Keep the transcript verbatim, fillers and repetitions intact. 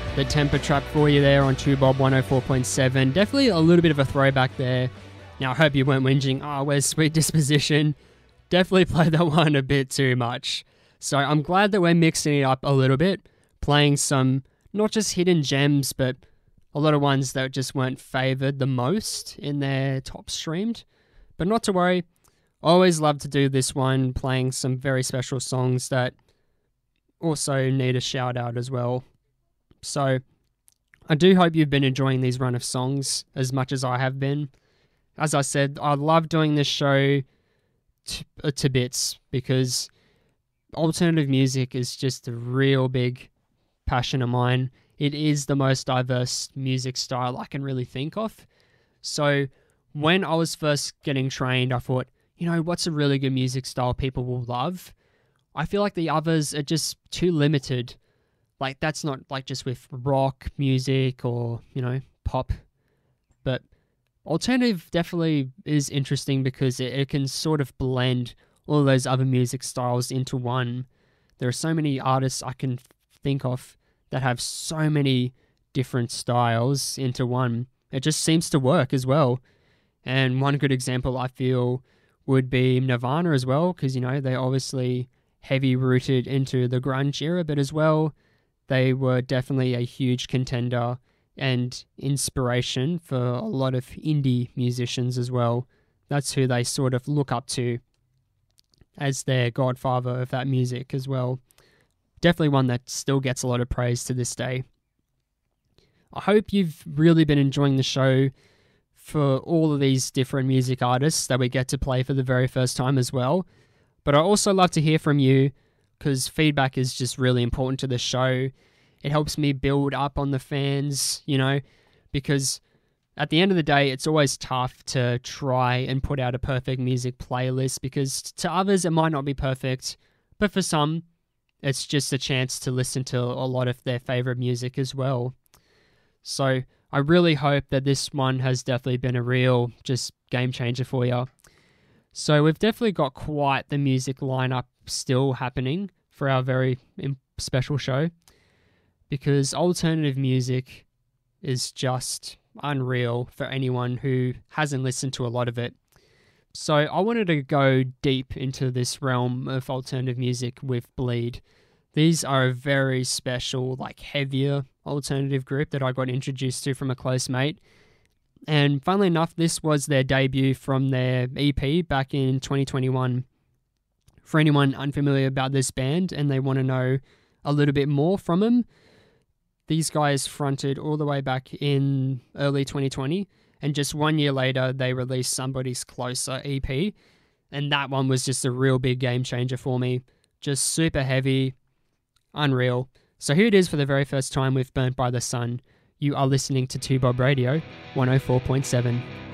the Temper Trap for you there on two Bob one oh four point seven. Definitely a little bit of a throwback there. Now, I hope you weren't whinging, oh, where's Sweet Disposition? Definitely played that one a bit too much. So I'm glad that we're mixing it up a little bit, playing some, not just hidden gems, but a lot of ones that just weren't favoured the most in their top streamed. But not to worry, I always love to do this one, playing some very special songs that also need a shout out as well. So I do hope you've been enjoying these run of songs as much as I have been. As I said, I love doing this show to, uh, to bits because alternative music is just a real big passion of mine. It is the most diverse music style I can really think of. So when I was first getting trained, I thought, you know, what's a really good music style people will love? I feel like the others are just too limited. Like, that's not like just with rock music or, you know, pop. But alternative definitely is interesting because it, it can sort of blend all those other music styles into one. There are so many artists I can think of that have so many different styles into one. It just seems to work as well. And one good example I feel would be Nirvana as well, because, you know, they obviously heavy rooted into the grunge era, but as well, they were definitely a huge contender and inspiration for a lot of indie musicians as well. That's who they sort of look up to as their godfather of that music as well. Definitely one that still gets a lot of praise to this day. I hope you've really been enjoying the show for all of these different music artists that we get to play for the very first time as well. But I also love to hear from you because feedback is just really important to the show. It helps me build up on the fans, you know, because at the end of the day, it's always tough to try and put out a perfect music playlist because to others, it might not be perfect, but for some, it's just a chance to listen to a lot of their favorite music as well. So I really hope that this one has definitely been a real just game changer for you. So we've definitely got quite the music lineup still happening for our very special show because alternative music is just unreal for anyone who hasn't listened to a lot of it. So I wanted to go deep into this realm of alternative music with Bleed. These are a very special, like heavier alternative group that I got introduced to from a close mate. And funnily enough, this was their debut from their E P back in twenty twenty-one. For anyone unfamiliar about this band and they want to know a little bit more from them, these guys fronted all the way back in early twenty twenty, and just one year later, they released Somebody's Closer E P, and that one was just a real big game changer for me. Just super heavy, unreal. So here it is for the very first time with Burnt by the Sun. You are listening to two Bob Radio, one oh four point seven.